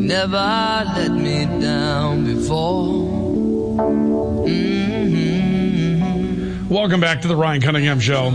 never let me down before. Mm-hmm. Welcome back to the Ryan Cunningham Show.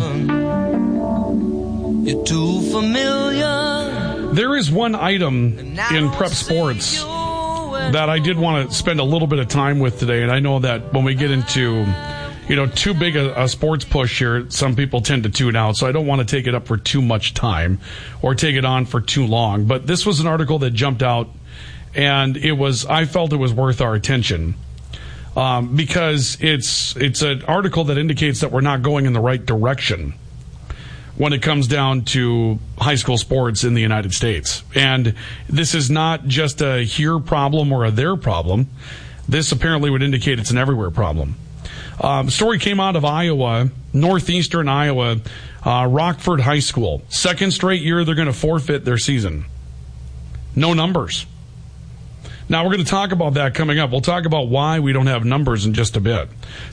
You're too familiar. There is one item in prep sports that I did want to spend a little bit of time with today, and I know that when we get into, too big a sports push here, some people tend to tune out, so I don't want to take it up for too much time or take it on for too long. But this was an article that jumped out, and I felt it was worth our attention because it's an article that indicates that we're not going in the right direction when it comes down to high school sports in the United States. And this is not just a here problem or a there problem. This apparently would indicate it's an everywhere problem. Story came out of Iowa, northeastern Iowa, Rockford High School. Second straight year they're going to forfeit their season. No numbers. Now, we're going to talk about that coming up. We'll talk about why we don't have numbers in just a bit.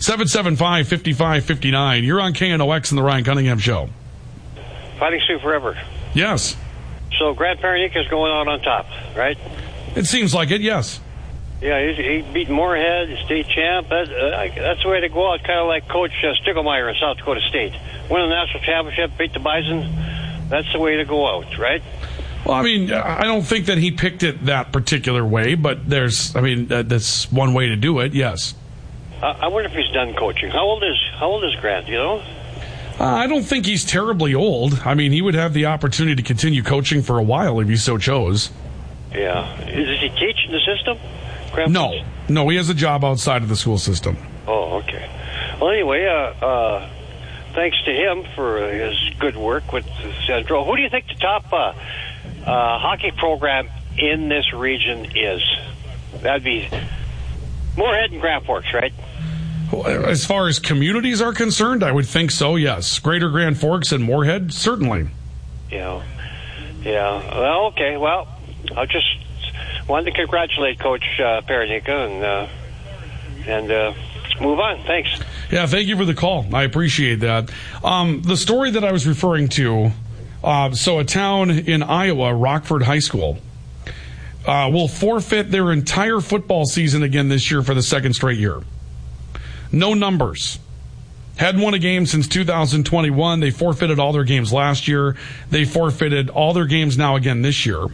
775-5559. You're on KNOX and the Ryan Cunningham Show. Fighting Sioux forever. Yes. So Grant Pernicka's going out on top, right? It seems like it, yes. Yeah, he beat Moorhead, state champ. That's the way to go out, kind of like Coach Stiglmeyer in South Dakota State. Win the national championship, beat the Bison. That's the way to go out, right? Well, I mean, I don't think that he picked it that particular way, but that's one way to do it, yes. I wonder if he's done coaching. How old is Grant, I don't think he's terribly old. I mean, he would have the opportunity to continue coaching for a while if he so chose. Yeah. Does he teach in the system? No, he has a job outside of the school system. Oh, okay. Well, anyway, thanks to him for his good work with Central. Who do you think the top hockey program in this region is? That'd be Moorhead and Grand Forks, right? As far as communities are concerned, I would think so, yes. Greater Grand Forks and Moorhead, certainly. Yeah. Well, okay. Well, I just wanted to congratulate Coach Pernicka and move on. Thanks. Yeah, thank you for the call. I appreciate that. The story that I was referring to, so a town in Iowa, Rockford High School, will forfeit their entire football season again this year for the second straight year. No numbers. Hadn't won a game since 2021. They forfeited all their games last year. They forfeited all their games now again this year.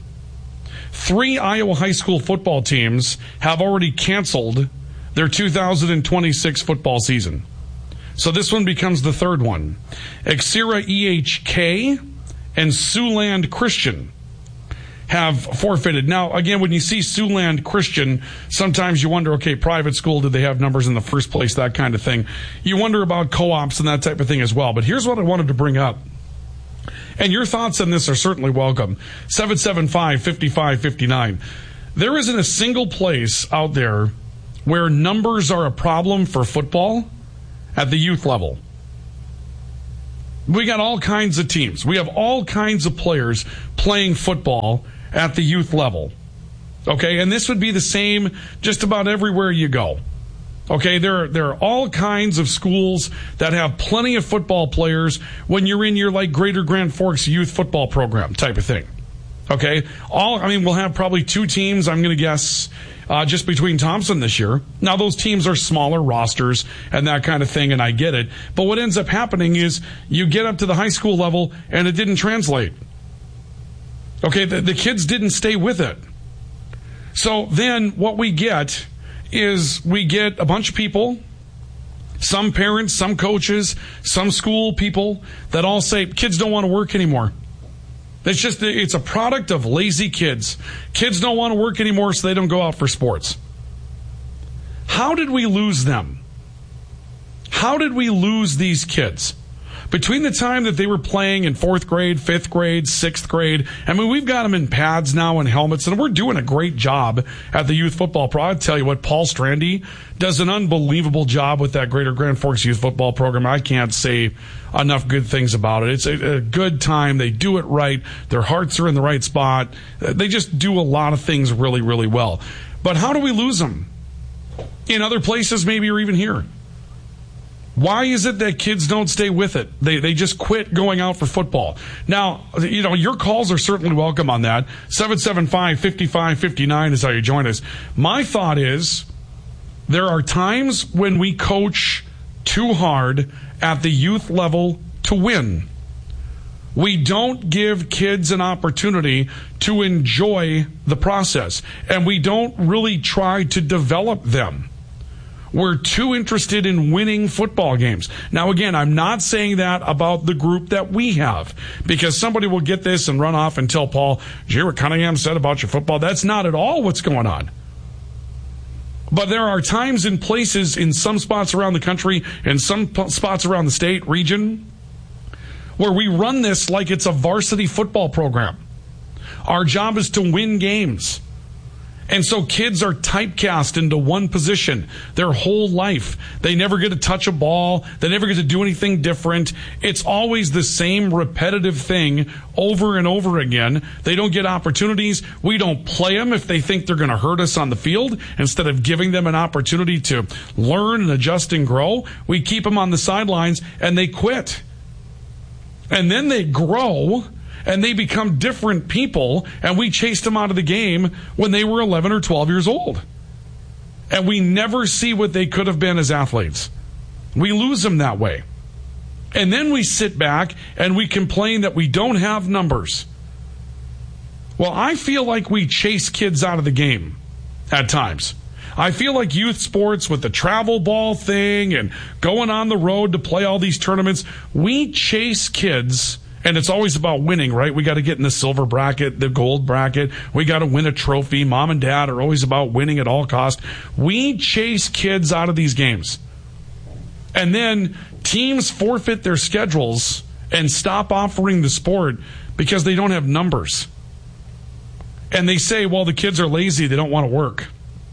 3 Iowa high school football teams have already canceled their 2026 football season. So this one becomes the third one. Exira EHK and Siouxland Christian have forfeited. Now, again, when you see Siouxland Christian, sometimes you wonder, okay, private school, did they have numbers in the first place, that kind of thing. You wonder about co-ops and that type of thing as well. But here's what I wanted to bring up. And your thoughts on this are certainly welcome. 775-5559. There isn't a single place out there where numbers are a problem for football at the youth level. We got all kinds of teams. We have all kinds of players playing football at the youth level. Okay, and this would be the same just about everywhere you go. Okay, there are all kinds of schools that have plenty of football players when you're in your Greater Grand Forks youth football program type of thing. Okay, we'll have probably 2 teams, I'm going to guess, just between Thompson this year. Now, those teams are smaller rosters and that kind of thing, and I get it. But what ends up happening is you get up to the high school level and it didn't translate. Okay, the kids didn't stay with it. So then what we get is we get a bunch of people, some parents, some coaches, some school people that all say kids don't want to work anymore. It's a product of lazy kids. Kids don't want to work anymore, so they don't go out for sports. How did we lose them? How did we lose these kids? Between the time that they were playing in 4th grade, 5th grade, 6th grade, we've got them in pads now and helmets, and we're doing a great job at the youth football pro. I tell you what, Paul Strandy does an unbelievable job with that Greater Grand Forks youth football program. I can't say enough good things about it. It's a good time. They do it right. Their hearts are in the right spot. They just do a lot of things really, really well. But how do we lose them? In other places, maybe, or even here. Why is it that kids don't stay with it? They just quit going out for football. Now, your calls are certainly welcome on that. 775-5559 is how you join us. My thought is there are times when we coach too hard at the youth level to win. We don't give kids an opportunity to enjoy the process, and we don't really try to develop them. We're too interested in winning football games. Now, again, I'm not saying that about the group that we have, because somebody will get this and run off and tell Paul, "Did you hear what Cunningham said about your football?" That's not at all what's going on. But there are times and places in some spots around the country and some spots around the state, region, where we run this like it's a varsity football program. Our job is to win games. And so kids are typecast into one position their whole life. They never get to touch a ball. They never get to do anything different. It's always the same repetitive thing over and over again. They don't get opportunities. We don't play them if they think they're going to hurt us on the field. Instead of giving them an opportunity to learn and adjust and grow, we keep them on the sidelines and they quit. And then they grow and they become different people, and we chased them out of the game when they were 11 or 12 years old. And we never see what they could have been as athletes. We lose them that way. And then we sit back and we complain that we don't have numbers. Well, I feel like we chase kids out of the game at times. I feel like youth sports with the travel ball thing and going on the road to play all these tournaments, we chase kids. And it's always about winning, right? We got to get in the silver bracket, the gold bracket. We got to win a trophy. Mom and dad are always about winning at all costs. We chase kids out of these games. And then teams forfeit their schedules and stop offering the sport because they don't have numbers. And they say, well, the kids are lazy. They don't want to work.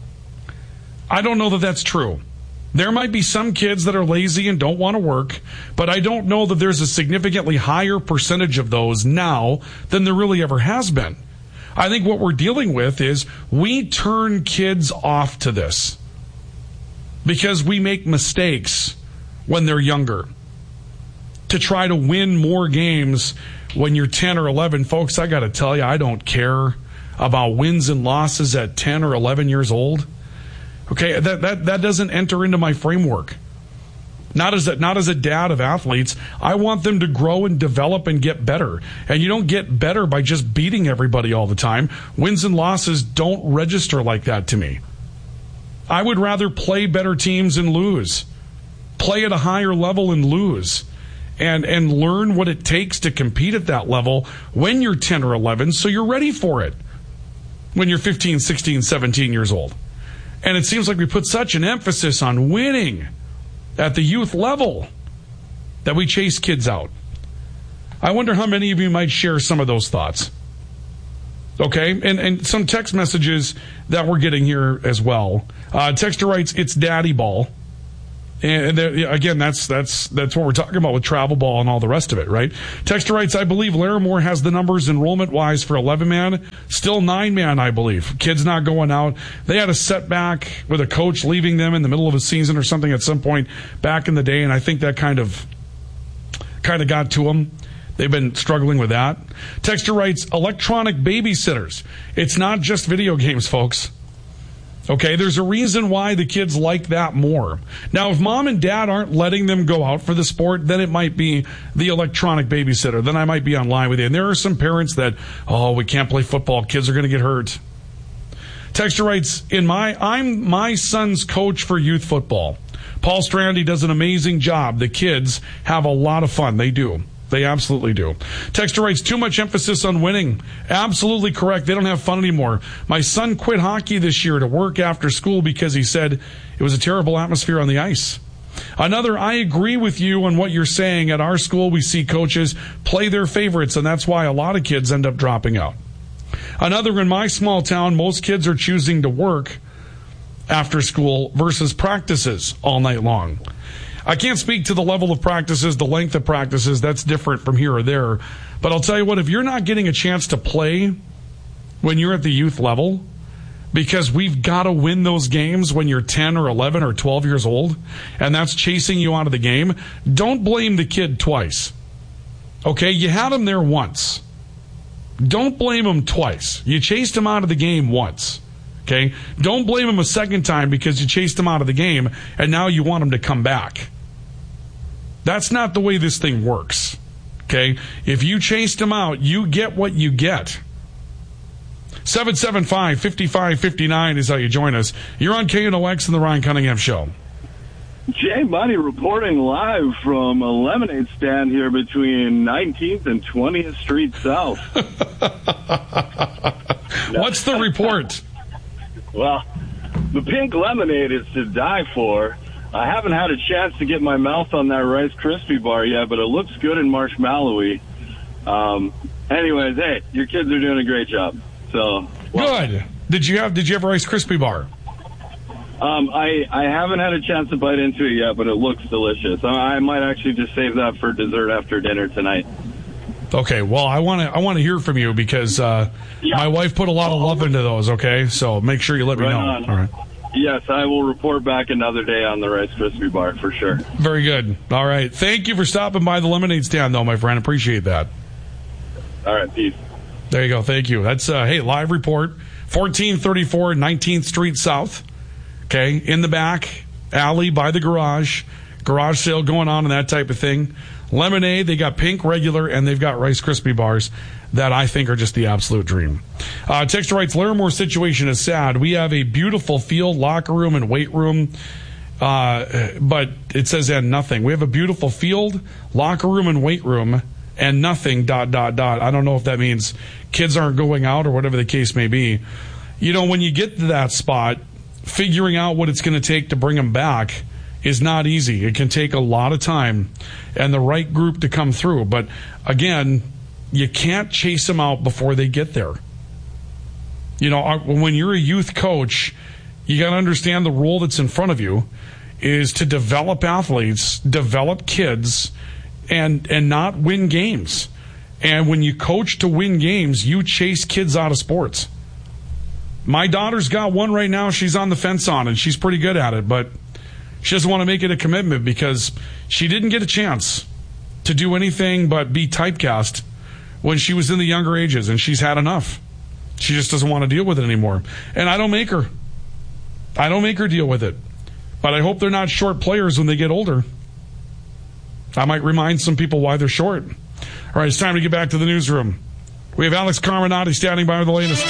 I don't know that that's true. There might be some kids that are lazy and don't want to work, but I don't know that there's a significantly higher percentage of those now than there really ever has been. I think what we're dealing with is we turn kids off to this because we make mistakes when they're younger. To try to win more games when you're 10 or 11, folks, I got to tell you, I don't care about wins and losses at 10 or 11 years old. Okay, that doesn't enter into my framework. Not as a dad of athletes. I want them to grow and develop and get better. And you don't get better by just beating everybody all the time. Wins and losses don't register like that to me. I would rather play better teams and lose. Play at a higher level and lose. And learn what it takes to compete at that level when you're 10 or 11 so you're ready for it when you're 15, 16, 17 years old. And it seems like we put such an emphasis on winning at the youth level that we chase kids out. I wonder how many of you might share some of those thoughts. Okay, and some text messages that we're getting here as well. Texter writes, "It's daddy ball." And again, that's what we're talking about with travel ball and all the rest of it, right? Texter writes, "I believe Larimore has the numbers enrollment-wise for 11-man. Still 9-man, I believe. Kids not going out. They had a setback with a coach leaving them in the middle of a season or something at some point back in the day, and I think that kind of got to them. They've been struggling with that." Texter writes, "Electronic babysitters. It's not just video games, folks. Okay, there's a reason why the kids like that more. Now, if mom and dad aren't letting them go out for the sport, then it might be the electronic babysitter. Then I might be online with you. And there are some parents that, we can't play football. Kids are going to get hurt." Texter writes, I'm my son's coach for youth football. Paul Strandy does an amazing job. The kids have a lot of fun. They do. They absolutely do. Texter writes, "Too much emphasis on winning." Absolutely correct. They don't have fun anymore. My son quit hockey this year to work after school because he said it was a terrible atmosphere on the ice. Another, "I agree with you on what you're saying. At our school, we see coaches play their favorites, and that's why a lot of kids end up dropping out." Another, "In my small town, most kids are choosing to work after school versus practices all night long." I can't speak to the level of practices, the length of practices. That's different from here or there. But I'll tell you what, if you're not getting a chance to play when you're at the youth level, because we've got to win those games when you're 10 or 11 or 12 years old, and that's chasing you out of the game. Don't blame the kid twice. Okay, you had him there once. Don't blame him twice. You chased him out of the game once. Okay? Don't blame him a second time because you chased him out of the game and now you want him to come back. That's not the way this thing works. Okay? If you chased him out, you get what you get. 775-5559 is how you join us. You're on KNOX and the Ryan Cunningham Show. Jay Money reporting live from a lemonade stand here between 19th and 20th Street South. What's the report? Well, the pink lemonade is to die for. I haven't had a chance to get my mouth on that Rice Krispie bar yet, but it looks good and marshmallowy. Anyways, hey, your kids are doing a great job. So good. Did you have a Rice Krispie bar? I haven't had a chance to bite into it yet, but it looks delicious. I might actually just save that for dessert after dinner tonight. Okay, well, I want to hear from you because my wife put a lot of love into those. Okay, so make sure you let me know. On. All right. Yes, I will report back another day on the Rice Krispie bar for sure. Very good. All right, thank you for stopping by the lemonade stand, though, my friend. Appreciate that. All right, peace. There you go. Thank you. That's live report, 1434 19th Street South. Okay, in the back alley by the garage sale going on and that type of thing. Lemonade, they got pink, regular, and they've got Rice Krispie bars that I think are just the absolute dream. Texter writes, Larimore situation is sad. We have a beautiful field, locker room, and weight room, but it says and nothing. We have a beautiful field, locker room, and weight room, and nothing, ... I don't know if that means kids aren't going out or whatever the case may be. You know, when you get to that spot, figuring out what it's going to take to bring them back is not easy. It can take a lot of time and the right group to come through. But again, you can't chase them out before they get there. You know, when you're a youth coach, you got to understand the role that's in front of you is to develop athletes, develop kids, and not win games. And when you coach to win games, you chase kids out of sports. My daughter's got one right now she's on the fence on, and she's pretty good at it, but she doesn't want to make it a commitment because she didn't get a chance to do anything but be typecast when she was in the younger ages, and she's had enough. She just doesn't want to deal with it anymore. And I don't make her. I don't make her deal with it. But I hope they're not short players when they get older. I might remind some people why they're short. All right, it's time to get back to the newsroom. We have Alex Carminati standing by with the latest.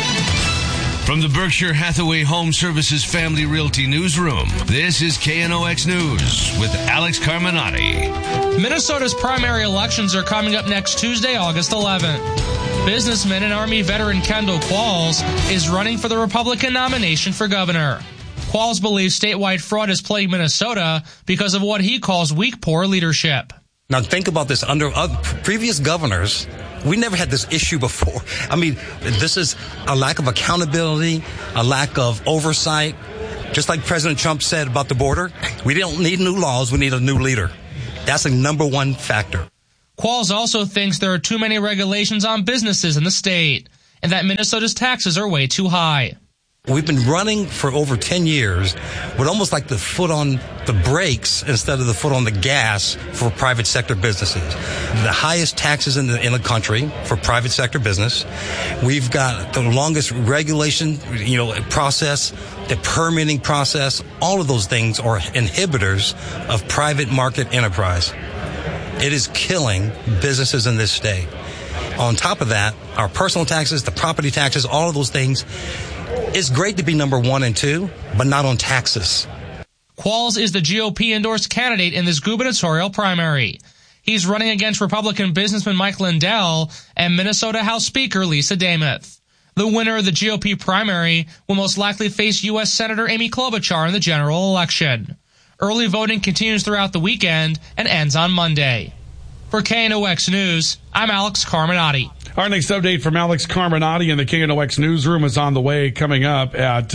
From the Berkshire Hathaway Home Services Family Realty Newsroom, this is KNOX News with Alex Carminati. Minnesota's primary elections are coming up next Tuesday, August 11th. Businessman and Army veteran Kendall Qualls is running for the Republican nomination for governor. Qualls believes statewide fraud has plagued Minnesota because of what he calls weak, poor leadership. Now think about this. Under previous governors, we never had this issue before. I mean, this is a lack of accountability, a lack of oversight. Just like President Trump said about the border, we don't need new laws, we need a new leader. That's the number one factor. Qualls also thinks there are too many regulations on businesses in the state, and that Minnesota's taxes are way too high. We've been running for over 10 years with almost like the foot on the brakes instead of the foot on the gas for private sector businesses. The highest taxes in the country for private sector business. We've got the longest regulation, process, the permitting process. All of those things are inhibitors of private market enterprise. It is killing businesses in this state. On top of that, our personal taxes, the property taxes, all of those things. It's great to be number 1 and 2, but not on taxes. Qualls is the GOP-endorsed candidate in this gubernatorial primary. He's running against Republican businessman Mike Lindell and Minnesota House Speaker Lisa Demuth. The winner of the GOP primary will most likely face U.S. Senator Amy Klobuchar in the general election. Early voting continues throughout the weekend and ends on Monday. For KNOX News, I'm Alex Carminati. Our next update from Alex Carminati in the KNOX newsroom is on the way, coming up at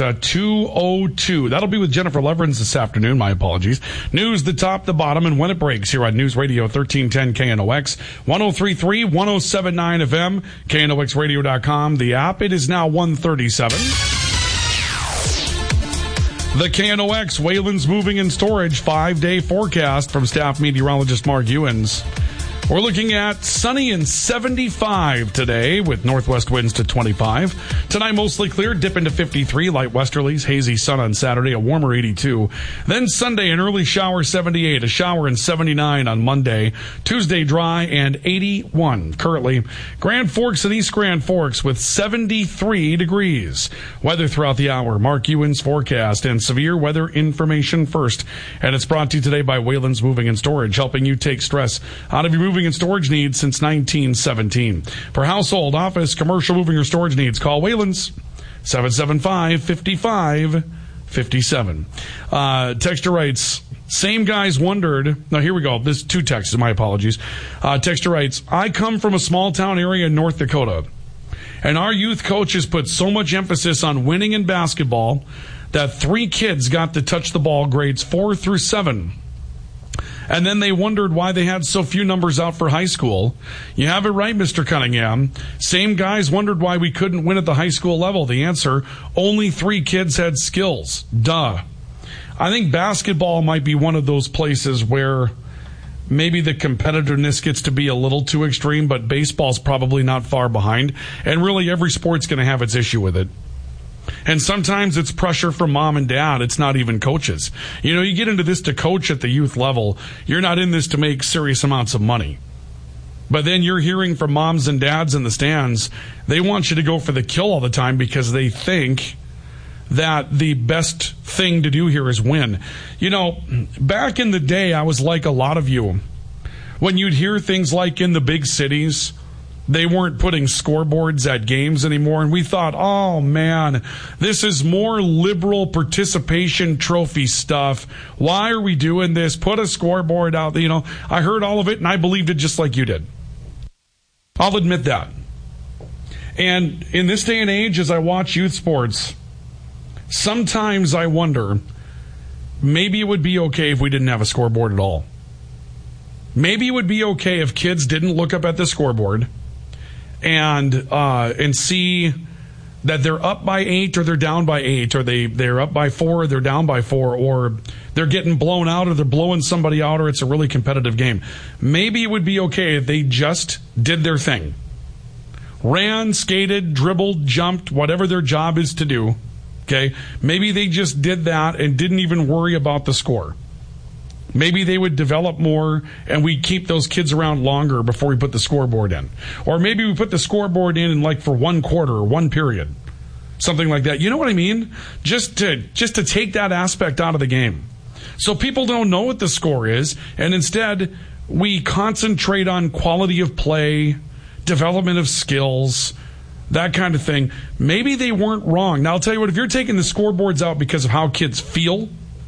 2:02. That'll be with Jennifer Leverins this afternoon. My apologies. News, the top, the bottom, and when it breaks here on News Radio 1310 KNOX, 103.3, 107.9 FM, KNOXradio.com. The app, it is now 1:37. The KNOX Wayland's Moving and Storage 5-day forecast from staff meteorologist Mark Ewens. We're looking at sunny and 75 today with northwest winds to 25. Tonight, mostly clear, dip into 53, light westerlies, hazy sun on Saturday, a warmer 82. Then Sunday, an early shower, 78, a shower and 79 on Monday. Tuesday, dry and 81. Currently, Grand Forks and East Grand Forks with 73 degrees. Weather throughout the hour, Mark Ewens forecast and severe weather information first. And it's brought to you today by Wayland's Moving and Storage, helping you take stress out of your moving and storage needs since 1917. For household, office, commercial moving or storage needs, call Wayland's 775-5557. Texter writes, same guys wondered. Now, here we go. This is 2 texts. My apologies. Texter writes, I come from a small town area in North Dakota, and our youth coaches put so much emphasis on winning in basketball that 3 kids got to touch the ball grades 4 through 7. And then they wondered why they had so few numbers out for high school. You have it right, Mr. Cunningham. Same guys wondered why we couldn't win at the high school level. The answer, only 3 kids had skills. Duh. I think basketball might be one of those places where maybe the competitiveness gets to be a little too extreme, but baseball's probably not far behind. And really, every sport's going to have its issue with it. And sometimes it's pressure from mom and dad. It's not even coaches. You know, you get into this to coach at the youth level. You're not in this to make serious amounts of money. But then you're hearing from moms and dads in the stands, they want you to go for the kill all the time because they think that the best thing to do here is win. You know, back in the day, I was like a lot of you. When you'd hear things like in the big cities, they weren't putting scoreboards at games anymore, and we thought, oh man, this is more liberal participation trophy stuff. Why are we doing this? Put a scoreboard out. You know, I heard all of it, and I believed it just like you did. I'll admit that. And in this day and age, as I watch youth sports, sometimes I wonder, maybe it would be okay if we didn't have a scoreboard at all. Maybe it would be okay if kids didn't look up at the scoreboard and see that they're up by 8 or they're down by 8, or they're up by 4 or they're down by 4, or they're getting blown out or they're blowing somebody out, or it's a really competitive game. Maybe it would be okay if they just did their thing. Ran, skated, dribbled, jumped, whatever their job is to do. Okay? Maybe they just did that and didn't even worry about the score. Maybe they would develop more and we'd keep those kids around longer before we put the scoreboard in. Or maybe we put the scoreboard in like for 1 quarter or 1 period. Something like that. You know what I mean? Just to take that aspect out of the game. So people don't know what the score is, and instead we concentrate on quality of play, development of skills, that kind of thing. Maybe they weren't wrong. Now I'll tell you what, if you're taking the scoreboards out because of how kids feel,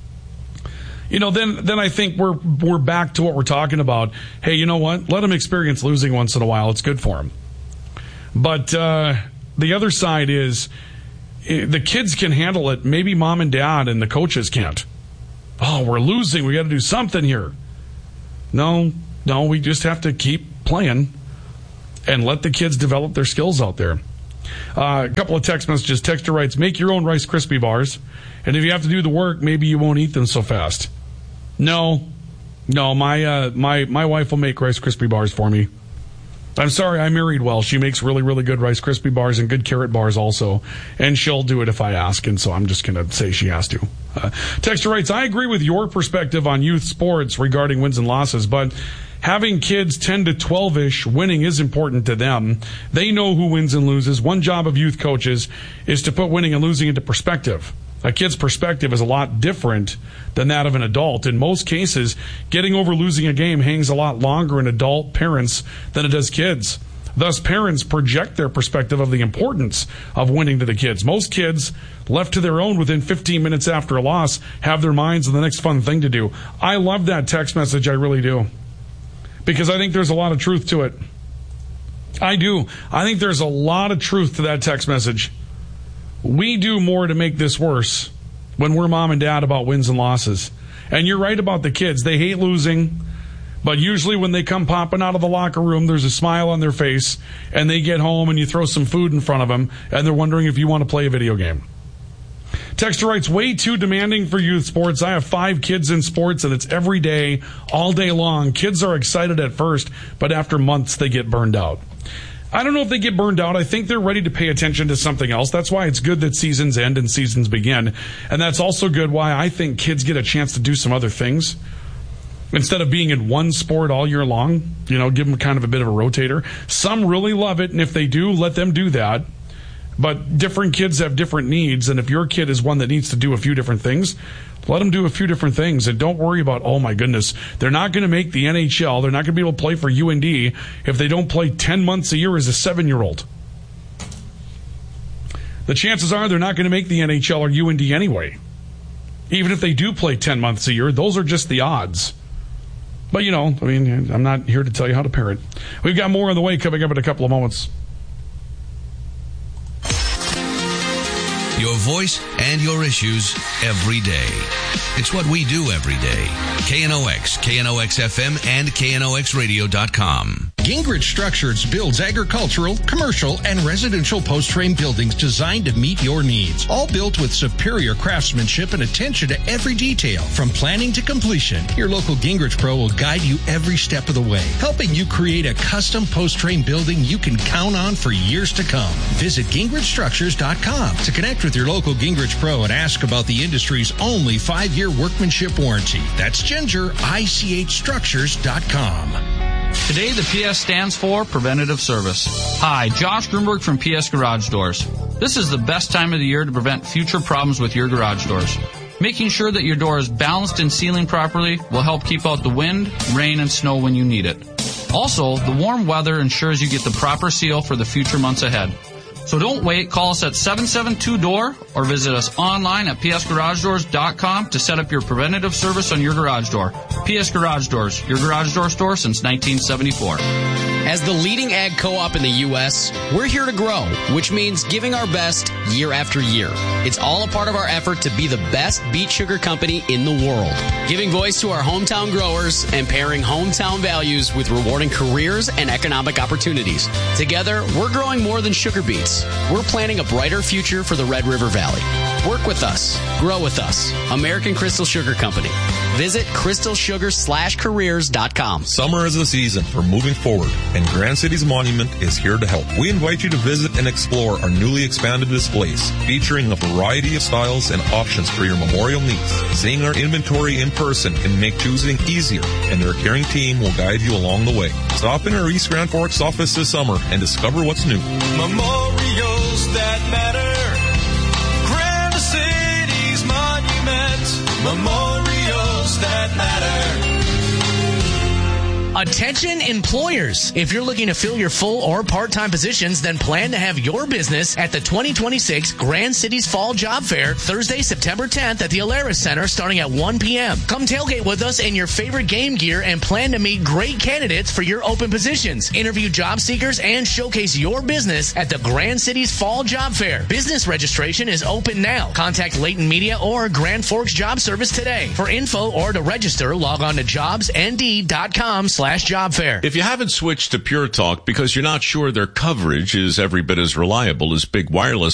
you know, then I think we're back to what we're talking about. Hey, you know what? Let them experience losing once in a while. It's good for them. But the other side is the kids can handle it. Maybe mom and dad and the coaches can't. Oh, we're losing. We got to do something here. No, we just have to keep playing and let the kids develop their skills out there. A couple of text messages. Texter writes, make your own Rice Krispie bars. And if you have to do the work, maybe you won't eat them so fast. No, my wife will make Rice Krispie bars for me. I'm sorry, I married well. She makes really, really good Rice Krispie bars and good carrot bars also. And she'll do it if I ask, and so I'm just going to say she has to. Texter writes, I agree with your perspective on youth sports regarding wins and losses, but having kids 10 to 12-ish, winning is important to them. They know who wins and loses. One job of youth coaches is to put winning and losing into perspective. A kid's perspective is a lot different than that of an adult. In most cases, getting over losing a game hangs a lot longer in adult parents than it does kids. Thus, parents project their perspective of the importance of winning to the kids. Most kids, left to their own within 15 minutes after a loss, have their minds on the next fun thing to do. I love that text message, I really do. Because I think there's a lot of truth to it. I do. I think there's a lot of truth to that text message. We do more to make this worse when we're mom and dad about wins and losses. And you're right about the kids. They hate losing, but usually when they come popping out of the locker room, there's a smile on their face, and they get home and you throw some food in front of them, and they're wondering if you want to play a video game. Texter writes, way too demanding for youth sports. I have 5 kids in sports, and it's every day, all day long. Kids are excited at first, but after months, they get burned out. I don't know if they get burned out. I think they're ready to pay attention to something else. That's why it's good that seasons end and seasons begin. And that's also good why I think kids get a chance to do some other things. Instead of being in one sport all year long, give them kind of a bit of a rotator. Some really love it, and if they do, let them do that. But different kids have different needs, and if your kid is one that needs to do a few different things, let them do a few different things, and don't worry about, oh my goodness, they're not going to make the NHL, they're not going to be able to play for UND if they don't play 10 months a year as a 7-year-old. The chances are they're not going to make the NHL or UND anyway. Even if they do play 10 months a year, those are just the odds. But, I'm not here to tell you how to parent. We've got more on the way coming up in a couple of moments. Your voice and your issues every day. It's what we do every day. KNOX, KNOX-FM, and KNOXradio.com. Gingrich Structures builds agricultural, commercial, and residential post-frame buildings designed to meet your needs. All built with superior craftsmanship and attention to every detail. From planning to completion, your local Gingrich Pro will guide you every step of the way, helping you create a custom post-frame building you can count on for years to come. Visit GingrichStructures.com to connect with your local Gingrich Pro and ask about the industry's only 5-year workmanship warranty. That's GingerICHStructures.com. Today, the PS stands for Preventative Service. Hi, Josh Grunberg from PS Garage Doors. This is the best time of the year to prevent future problems with your garage doors. Making sure that your door is balanced and sealing properly will help keep out the wind, rain, and snow when you need it. Also, the warm weather ensures you get the proper seal for the future months ahead. So don't wait. Call us at 772-DOOR or visit us online at psgaragedoors.com to set up your preventative service on your garage door. PS Garage Doors, your garage door store since 1974. As the leading ag co-op in the U.S., we're here to grow, which means giving our best year after year. It's all a part of our effort to be the best beet sugar company in the world, giving voice to our hometown growers and pairing hometown values with rewarding careers and economic opportunities. Together, we're growing more than sugar beets. We're planning a brighter future for the Red River Valley. Work with us. Grow with us. American Crystal Sugar Company. Visit crystalsugar/careers.com. Summer is the season for moving forward, and Grand Cities Monument is here to help. We invite you to visit and explore our newly expanded displays, featuring a variety of styles and options for your memorial needs. Seeing our inventory in person can make choosing easier, and their caring team will guide you along the way. Stop in our East Grand Forks office this summer and discover what's new. Memorials that matter. Grand Cities Monument. Memorials that matter. Attention employers. If you're looking to fill your full or part-time positions, then plan to have your business at the 2026 Grand Cities Fall Job Fair, Thursday, September 10th at the Alaris Center starting at 1 p.m. Come tailgate with us in your favorite game gear and plan to meet great candidates for your open positions. Interview job seekers and showcase your business at the Grand Cities Fall Job Fair. Business registration is open now. Contact Leighton Media or Grand Forks Job Service today. For info or to register, log on to jobsnd.com/job fair. If you haven't switched to Pure Talk because you're not sure their coverage is every bit as reliable as big wireless